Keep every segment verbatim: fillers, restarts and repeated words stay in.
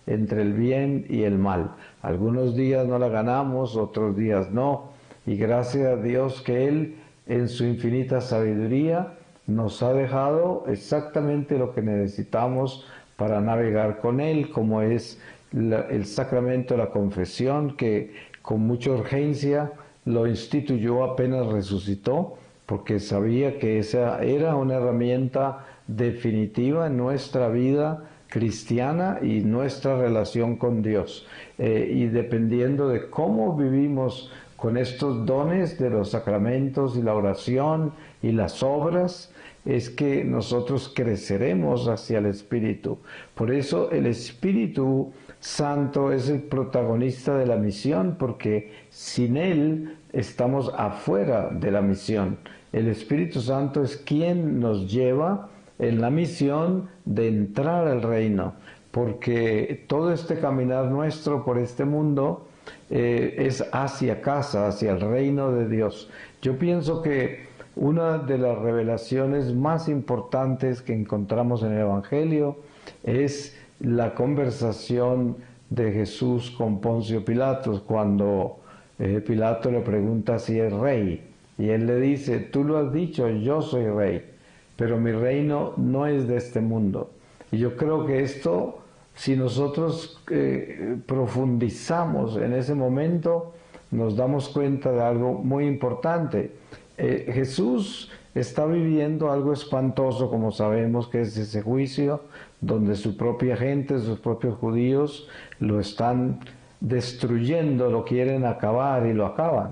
entre el bien y el mal. Algunos días no la ganamos, otros días no, y gracias a Dios que Él, en su infinita sabiduría, nos ha dejado exactamente lo que necesitamos para navegar con Él, como es la, el sacramento de la confesión, que con mucha urgencia lo instituyó apenas resucitó, porque sabía que esa era una herramienta definitiva en nuestra vida cristiana y nuestra relación con Dios. Eh, y dependiendo de cómo vivimos con estos dones de los sacramentos y la oración y las obras, es que nosotros creceremos hacia el Espíritu. Por eso el Espíritu Santo es el protagonista de la misión, porque sin Él estamos afuera de la misión. El Espíritu Santo es quien nos lleva en la misión de entrar al reino, porque todo este caminar nuestro por este mundo eh, es hacia casa, hacia el reino de Dios. Yo pienso que una de las revelaciones más importantes que encontramos en el Evangelio es la conversación de Jesús con Poncio Pilatos, cuando eh, Pilato le pregunta si es rey, y él le dice: tú lo has dicho, yo soy rey, pero mi reino no es de este mundo. Y yo creo que esto, si nosotros eh, profundizamos en ese momento, nos damos cuenta de algo muy importante. Eh, Jesús está viviendo algo espantoso, como sabemos, que es ese juicio donde su propia gente, sus propios judíos, lo están destruyendo, lo quieren acabar y lo acaban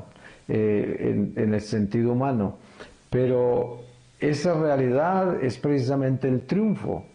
eh, en, en el sentido humano. Pero esa realidad es precisamente el triunfo,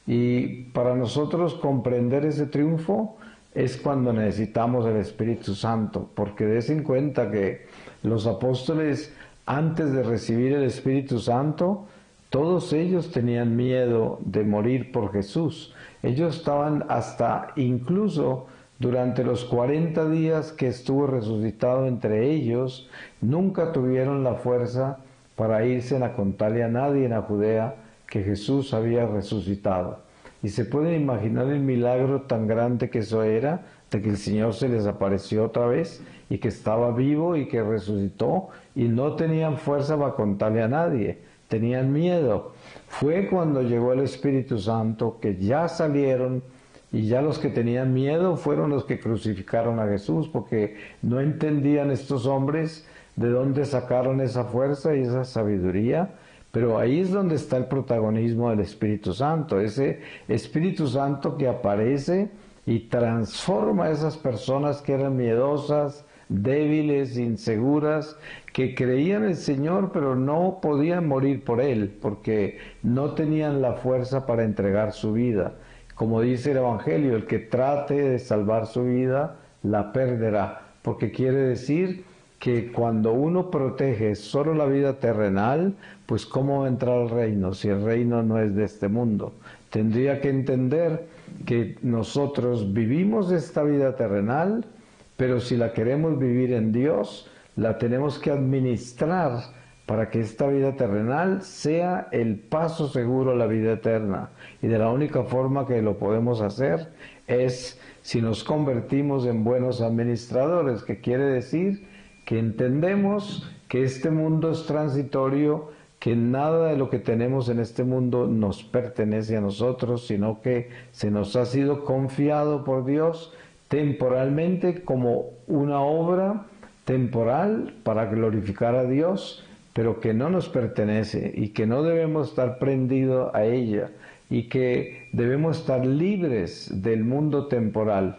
y para nosotros comprender ese triunfo es cuando necesitamos el Espíritu Santo, porque des en cuenta que los apóstoles, antes de recibir el Espíritu Santo, todos ellos tenían miedo de morir por Jesús. Ellos estaban hasta incluso durante los cuarenta días que estuvo resucitado entre ellos, nunca tuvieron la fuerza para irse a contarle a nadie en la Judea que Jesús había resucitado. Y se pueden imaginar el milagro tan grande que eso era, de que el Señor se les apareció otra vez y que estaba vivo y que resucitó, y no tenían fuerza para contarle a nadie, tenían miedo. Fue cuando llegó el Espíritu Santo que ya salieron, y ya los que tenían miedo fueron los que crucificaron a Jesús, porque no entendían estos hombres de dónde sacaron esa fuerza y esa sabiduría. Pero ahí es donde está el protagonismo del Espíritu Santo, ese Espíritu Santo que aparece y transforma a esas personas que eran miedosas, débiles, inseguras, que creían en el Señor pero no podían morir por Él, porque no tenían la fuerza para entregar su vida. Como dice el Evangelio, el que trate de salvar su vida, la perderá, porque quiere decir que cuando uno protege solo la vida terrenal, pues ¿cómo va a entrar al reino si el reino no es de este mundo? Tendría que entender que nosotros vivimos esta vida terrenal, pero si la queremos vivir en Dios, la tenemos que administrar para que esta vida terrenal sea el paso seguro a la vida eterna. Y de la única forma que lo podemos hacer es si nos convertimos en buenos administradores, que quiere decir que entendemos que este mundo es transitorio, que nada de lo que tenemos en este mundo nos pertenece a nosotros, sino que se nos ha sido confiado por Dios temporalmente como una obra temporal para glorificar a Dios, pero que no nos pertenece y que no debemos estar prendidos a ella y que debemos estar libres del mundo temporal,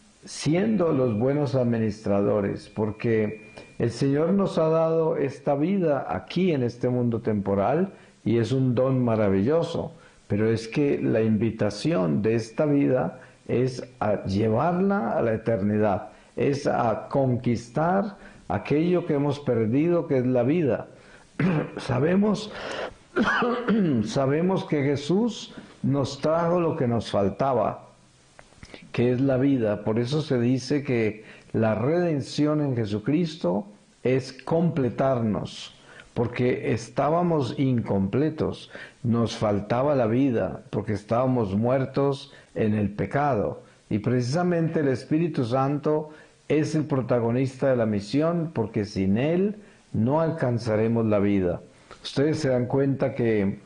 siendo los buenos administradores, porque el Señor nos ha dado esta vida aquí en este mundo temporal y es un don maravilloso, pero es que la invitación de esta vida es a llevarla a la eternidad, es a conquistar aquello que hemos perdido, que es la vida. Sabemos, sabemos que Jesús nos trajo lo que nos faltaba, que es la vida. Por eso se dice que la redención en Jesucristo es completarnos, porque estábamos incompletos, nos faltaba la vida, porque estábamos muertos en el pecado. Y precisamente el Espíritu Santo es el protagonista de la misión, porque sin Él no alcanzaremos la vida. Ustedes se dan cuenta que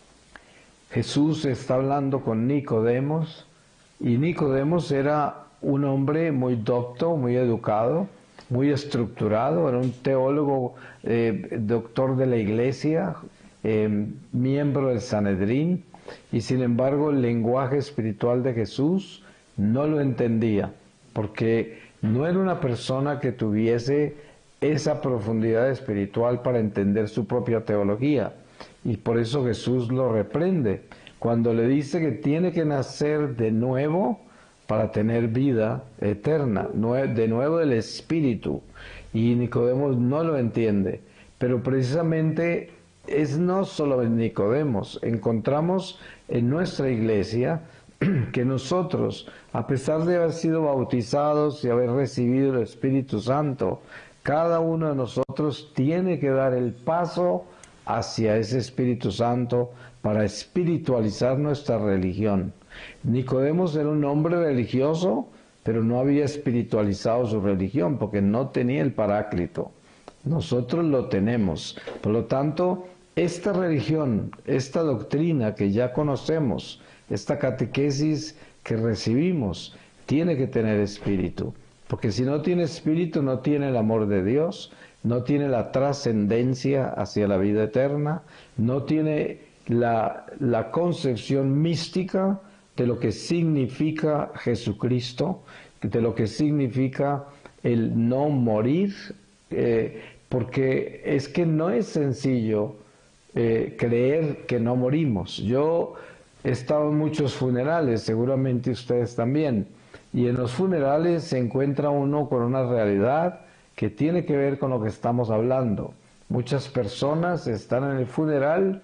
Jesús está hablando con Nicodemos, y Nicodemos era un hombre muy docto, muy educado, muy estructurado, era un teólogo, eh, doctor de la iglesia, eh, miembro del Sanedrín, y sin embargo el lenguaje espiritual de Jesús no lo entendía, porque no era una persona que tuviese esa profundidad espiritual para entender su propia teología, y por eso Jesús lo reprende cuando le dice que tiene que nacer de nuevo para tener vida eterna, de nuevo del Espíritu. Y Nicodemos no lo entiende, pero precisamente es no solo en Nicodemos, encontramos en nuestra iglesia que nosotros, a pesar de haber sido bautizados y haber recibido el Espíritu Santo, cada uno de nosotros tiene que dar el paso hacia ese Espíritu Santo para espiritualizar nuestra religión. Nicodemos era un hombre religioso, pero no había espiritualizado su religión porque no tenía el Paráclito. Nosotros lo tenemos. Por lo tanto, esta religión, esta doctrina que ya conocemos, esta catequesis que recibimos, tiene que tener espíritu. Porque si no tiene espíritu, no tiene el amor de Dios, no tiene la trascendencia hacia la vida eterna, no tiene la, la concepción mística de lo que significa Jesucristo, de lo que significa el no morir, eh, porque es que no es sencillo eh, creer que no morimos. Yo he estado en muchos funerales, seguramente ustedes también, y en los funerales se encuentra uno con una realidad que tiene que ver con lo que estamos hablando. Muchas personas están en el funeral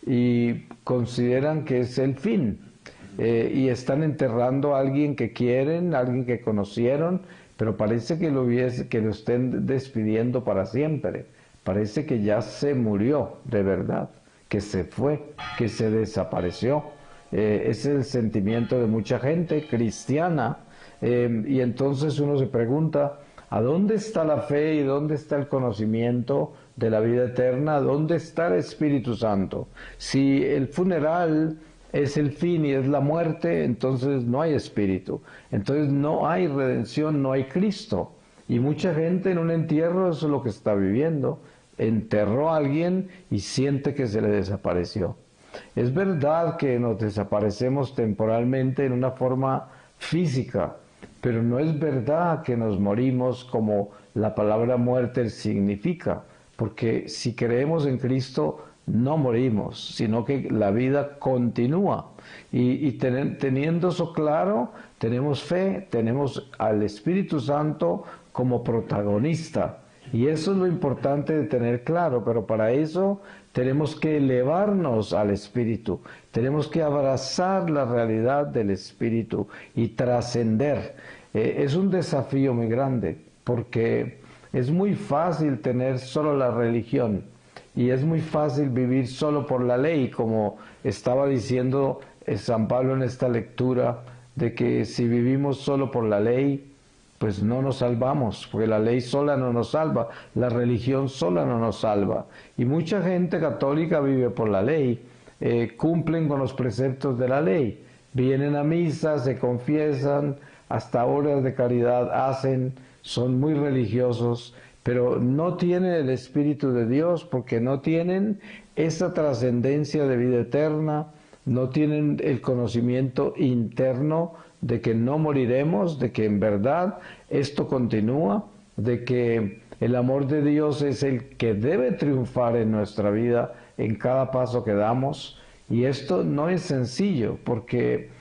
y consideran que es el fin, eh, y están enterrando a alguien que quieren, a alguien que conocieron, pero parece que lo, hubiese, que lo estén despidiendo para siempre. Parece que ya se murió de verdad, que se fue, que se desapareció. Eh, ese es el sentimiento de mucha gente cristiana, eh, y entonces uno se pregunta, ¿a dónde está la fe y dónde está el conocimiento de la vida eterna? ¿Dónde está el Espíritu Santo? Si el funeral es el fin y es la muerte, entonces no hay Espíritu. Entonces no hay redención, no hay Cristo. Y mucha gente en un entierro eso es lo que está viviendo. Enterró a alguien y siente que se le desapareció. Es verdad que nos desaparecemos temporalmente en una forma física, pero no es verdad que nos morimos como la palabra muerte significa, porque si creemos en Cristo no morimos, sino que la vida continúa. Y, y ten, teniendo eso claro, tenemos fe, tenemos al Espíritu Santo como protagonista. Y eso es lo importante de tener claro, pero para eso tenemos que elevarnos al Espíritu, tenemos que abrazar la realidad del Espíritu y trascender. Eh, es un desafío muy grande, porque es muy fácil tener solo la religión y es muy fácil vivir solo por la ley, como estaba diciendo San Pablo en esta lectura, de que si vivimos solo por la ley, pues no nos salvamos, porque la ley sola no nos salva, la religión sola no nos salva. Y mucha gente católica vive por la ley, eh, cumplen con los preceptos de la ley, vienen a misa, se confiesan, hasta obras de caridad hacen, son muy religiosos, pero no tienen el Espíritu de Dios porque no tienen esa trascendencia de vida eterna, no tienen el conocimiento interno de que no moriremos, de que en verdad esto continúa, de que el amor de Dios es el que debe triunfar en nuestra vida en cada paso que damos. Y esto no es sencillo, porque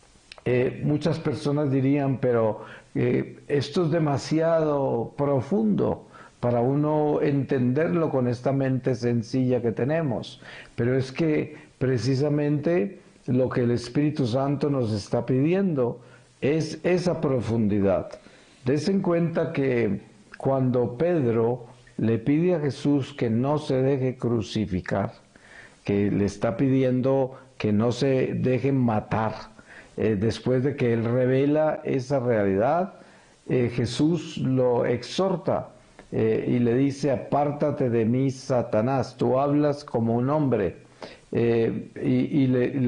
eh, muchas personas dirían, pero eh, esto es demasiado profundo para uno entenderlo con esta mente sencilla que tenemos. Pero es que precisamente lo que el Espíritu Santo nos está pidiendo es esa profundidad. Desen cuenta que cuando Pedro le pide a Jesús que no se deje crucificar, que le está pidiendo que no se deje matar, eh, después de que él revela esa realidad, eh, Jesús lo exhorta eh, y le dice: apártate de mí, Satanás, tú hablas como un hombre. Eh, y, y le,